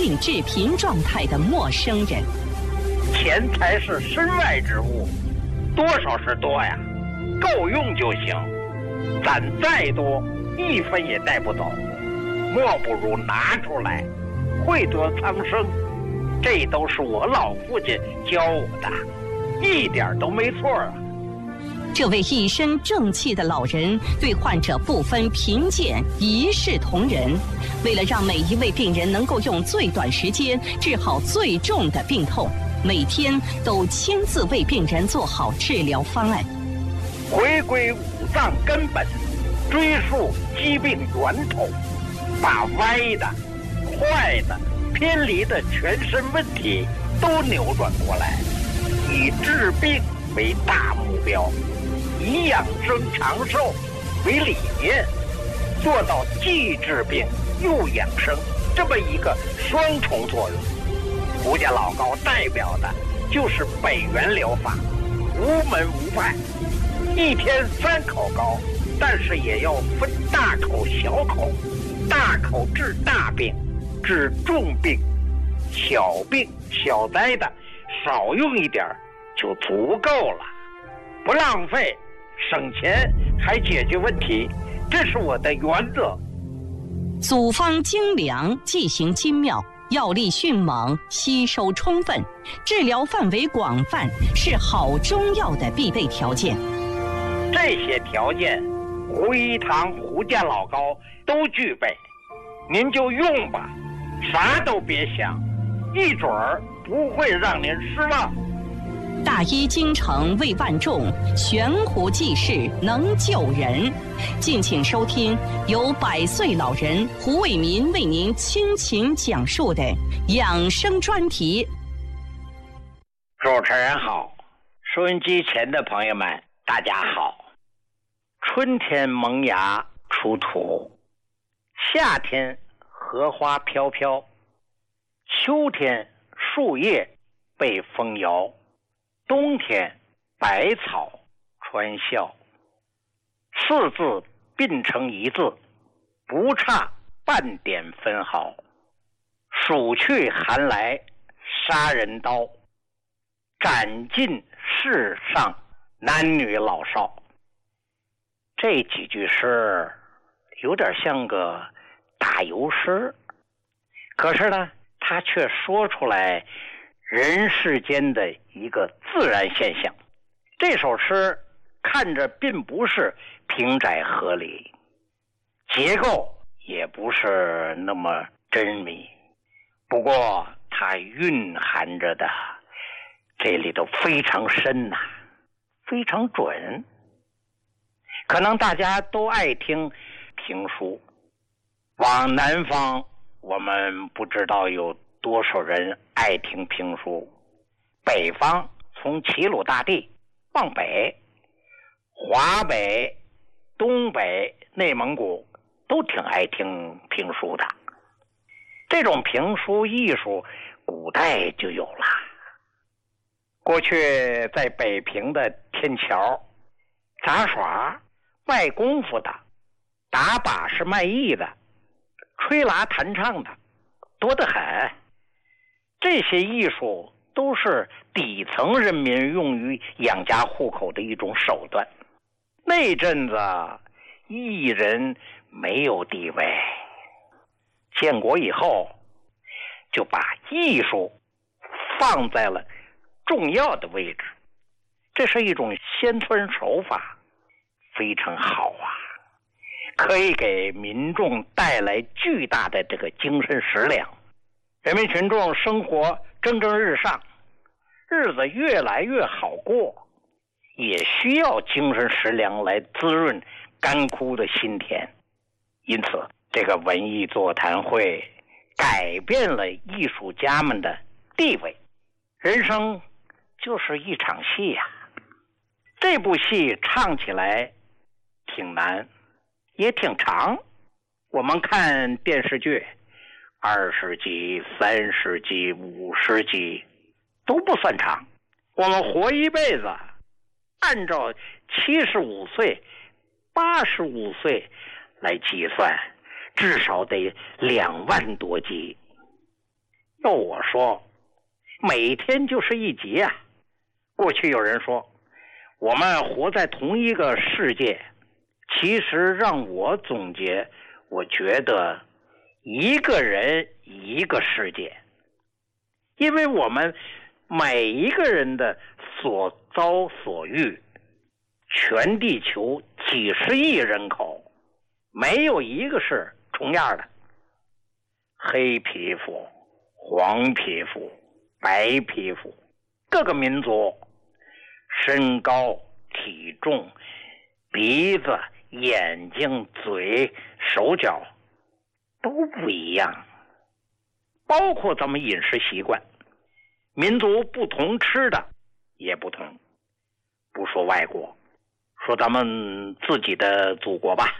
病致贫状态的陌生人。 钱财是身外之物，多少是多呀，够用就行。攒再多，一分也带不走，莫不如拿出来，惠得苍生。这都是我老父亲教我的，一点都没错啊。 这位一身正气的老人对患者不分贫贱，一视同仁。为了让每一位病人能够用最短时间治好最重的病痛，每天都亲自为病人做好治疗方案。 回归五脏根本，追溯疾病源头，把歪的、坏的、偏离的全身问题都扭转过来，以治病为大目标，以养生长寿为理念，做到既治病又养生这么一个双重作用。胡家老高代表的就是北元疗法，无门无派，一天3口高，但是也要分大口小口，大口治大病，治重病，小病小灾的少用一点就足够了，不浪费，省钱还解决问题，这是我的原则。 组方精良，剂型精妙，药力迅猛，吸收充分，治疗范围广泛，是好中药的必备条件。 这些条件，胡一堂、胡家老高都具备，您就用吧，啥都别想，一准儿不会让您失望。 大医精诚为万众，悬壶济世能救人。敬请收听由100岁老人胡卫民为您倾情讲述的养生专题。 主持人好，收音机前的朋友们大家好。春天萌芽出土，夏天荷花飘飘，秋天树叶被风摇，冬天百草穿笑，四字并成一字，不差半点分毫。暑去寒来杀人刀，斩尽世上男女老少。这几句诗有点像个打油诗，可是呢，他却说出来人世间的一个自然现象。这首诗看着并不是平窄合理，结构也不是那么真密，不过它蕴含着的这里头非常深呐，非常准。可能大家都爱听评书，往南方我们不知道有多少人爱听评书，北方从齐鲁大地往北，华北、东北、内蒙古都挺爱听评书的。这种评书艺术古代就有了。过去在北平的天桥杂耍卖功夫的，打把式卖艺的，吹拉弹唱的多得很。这些艺术都是底层人民用于养家糊口的一种手段。那阵子艺人没有地位，建国以后就把艺术放在了重要的位置，这是一种宣传手法，非常好啊，可以给民众带来巨大的这个精神食粮。人民群众生活蒸蒸日上，日子越来越好过，也需要精神食粮来滋润干枯的心田。因此这个文艺座谈会改变了艺术家们的地位。人生就是一场戏呀，这部戏唱起来挺难，也挺长。我们看电视剧20集、30集、50集都不算长。我们活一辈子，按照75岁、85岁来计算，至少得2万多集。 要我说，每天就是一集啊。过去有人说我们活在同一个世界，其实让我总结，我觉得一个人一个世界。因为我们每一个人的所遭所遇，全地球几十亿人口，没有一个是重样的。黑皮肤、黄皮肤、白皮肤，各个民族身高、体重、鼻子、眼睛、嘴、手脚都不一样，包括咱们饮食习惯，民族不同吃的也不同。不说外国，说咱们自己的祖国吧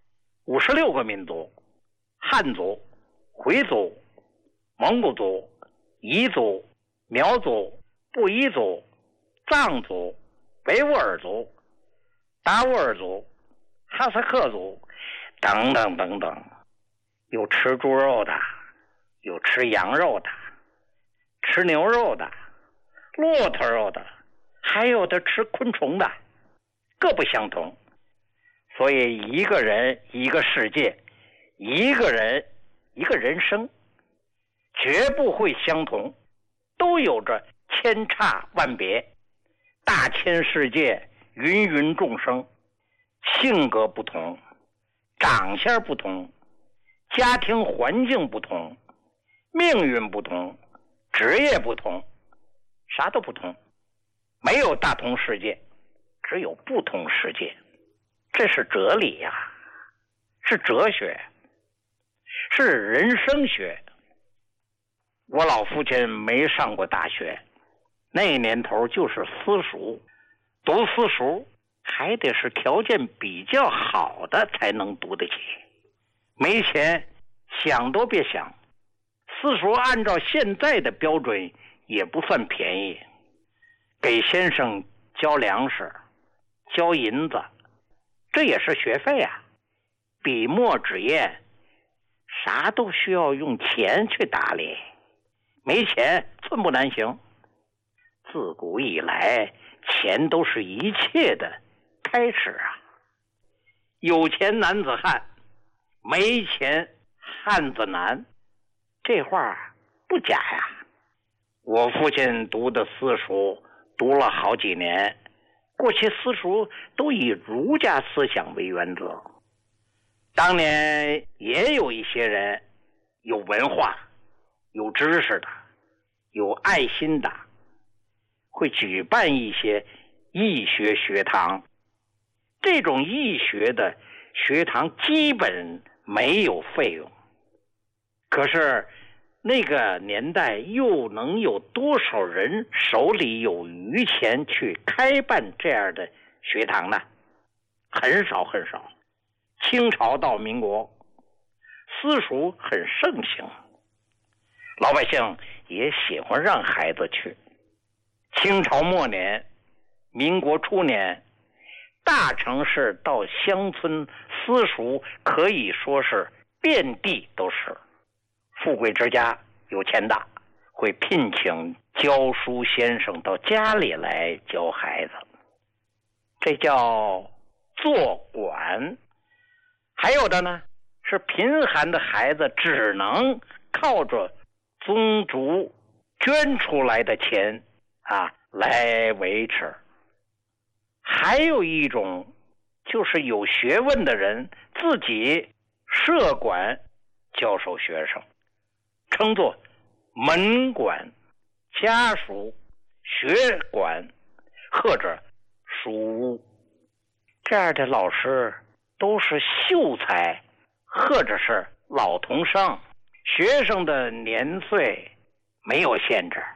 ，56个民族，汉族、回族、蒙古族、彝族、苗族、布依族、藏族、维吾尔族、达斡尔族、哈萨克族等等等等，有吃猪肉的，有吃羊肉的，吃牛肉的，骆驼肉的，还有的吃昆虫的，各不相同。所以一个人一个世界，一个人一个人生，绝不会相同，都有着千差万别，大千世界，芸芸众生，性格不同，长相不同，家庭环境不同，命运不同，职业不同，啥都不同。没有大同世界，只有不同世界。这是哲理呀，是哲学，是人生学。我老父亲没上过大学，那年头就是私塾，读私塾还得是条件比较好的才能读得起，没钱想都别想。私塾按照现在的标准也不算便宜，给先生交粮食、交银子，这也是学费啊。笔墨纸砚啥都需要用钱去打理，没钱寸步难行。自古以来，钱都是一切的开始啊。有钱男子汉，没钱汉子难，这话不假呀。我父亲读的私塾读了好几年，过去私塾都以儒家思想为原则。当年也有一些人有文化、有知识的、有爱心的，会举办一些义学学堂。这种义学的学堂基本没有费用，可是那个年代又能有多少人手里有余钱去开办这样的学堂呢？很少很少。清朝到民国，私塾很盛行，老百姓也喜欢让孩子去。清朝末年、民国初年，大城市到乡村，私塾可以说是遍地都是。富贵之家、有钱的会聘请教书先生到家里来教孩子，这叫做管。还有的呢，是贫寒的孩子只能靠着宗族捐出来的钱来维持。还有一种就是有学问的人自己设馆教授学生，称作门馆、家塾、学馆或者书屋。这样的老师都是秀才或者是老童生，学生的年岁没有限制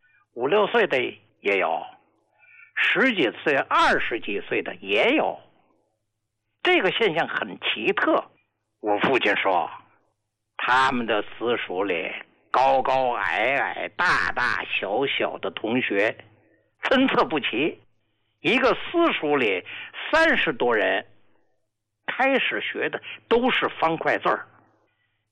，5、6岁的也有，10几岁、20几岁的也有。这个现象很奇特。我父亲说，他们的私塾里高高矮矮、大大小小的同学参差不齐，一个私塾里30多人开始学的都是方块字儿，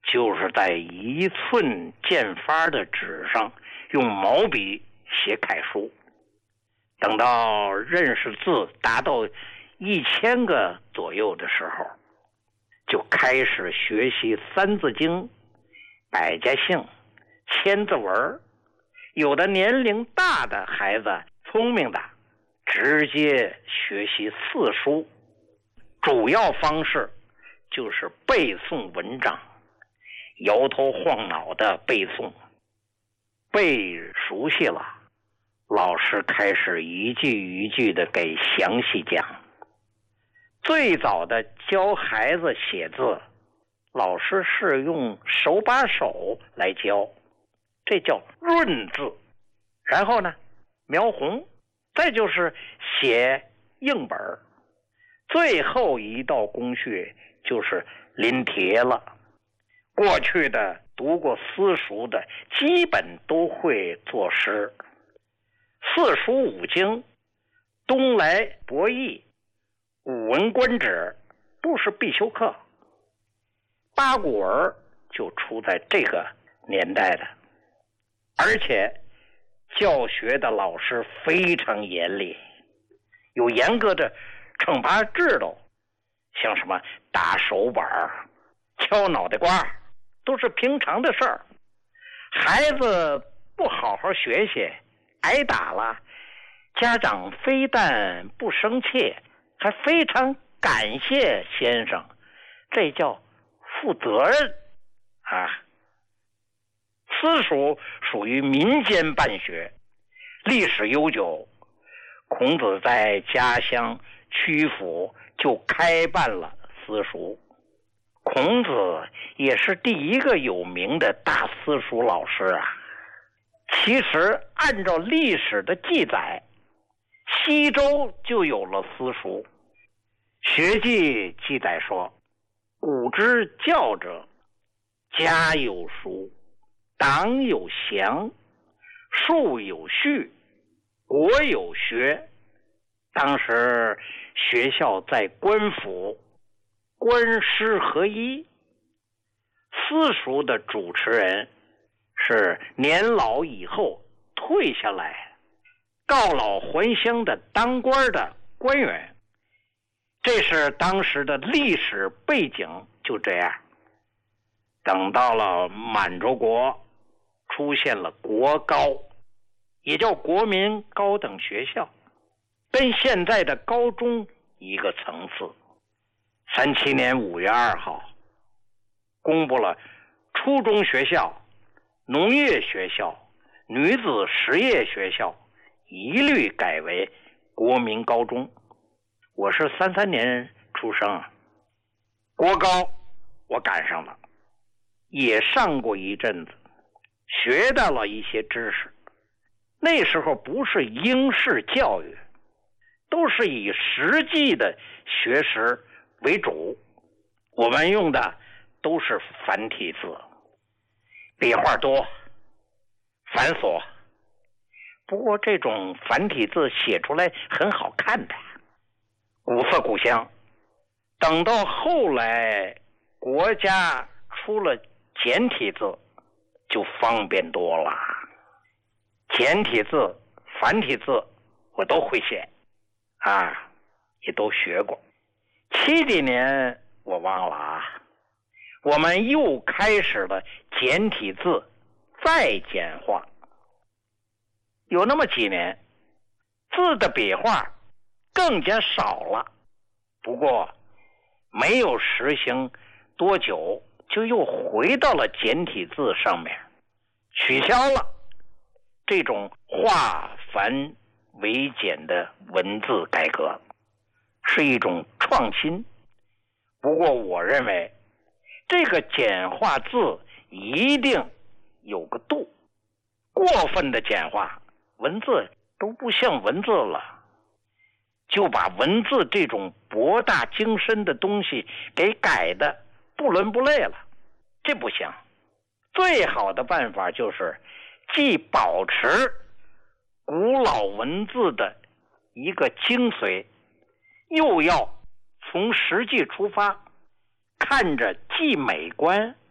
就是在1寸见发的纸上用毛笔写楷书。等到认识字达到1000个左右的时候，就开始学习三字经、百家姓、千字文。有的年龄大的孩子，聪明的直接学习四书，主要方式就是背诵文章，摇头晃脑的背诵。背熟悉了，老师开始一句一句的给详细讲。最早的教孩子写字，老师是用手把手来教，这叫润字。然后呢，描红，再就是写硬本。最后一道工序就是临帖了。过去的读过私塾的基本都会作诗。四书五经、东来博弈、古文观止都是必修课。八股文就出在这个年代的，而且教学的老师非常严厉，有严格的惩罚制度，像什么打手板、敲脑袋瓜，都是平常的事儿。孩子不好好学习，挨打了，家长非但不生气，还非常感谢先生，这叫负责任啊。私塾属于民间办学，历史悠久。孔子在家乡曲阜就开办了私塾，孔子也是第一个有名的大私塾老师啊。其实按照历史的记载，西周就有了私塾。学记记载说，古之教者，家有书，党有祥，术有序，国有学。当时学校在官府，官师合一。私塾的主持人是年老以后退下来告老还乡的当官的官员，这是当时的历史背景。就这样，等到了满洲国，出现了国高，也叫国民高等学校，跟现在的高中一个层次。37年5月2号公布了初中学校、农业学校、女子实业学校一律改为国民高中。我是33年出生，国高我赶上了，也上过一阵子，学到了一些知识。那时候不是应试教育，都是以实际的学识为主，我们用的都是繁体字，笔画多，繁琐。不过这种繁体字写出来很好看的，古色古香。等到后来国家出了简体字，就方便多了。简体字、繁体字我都会写啊，也都学过。70几年我忘了啊，我们又开始了简体字再简化。有那么几年，字的笔画更加少了，不过没有实行多久，就又回到了简体字上面，取消了这种化繁为简的文字改革，是一种创新。不过我认为这个简化字一定有个度，过分的简化，文字都不像文字了，就把文字这种博大精深的东西给改的不伦不类了，这不行。最好的办法就是既保持古老文字的一个精髓，又要从实际出发，看着既美观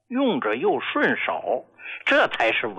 用着又顺手，这才是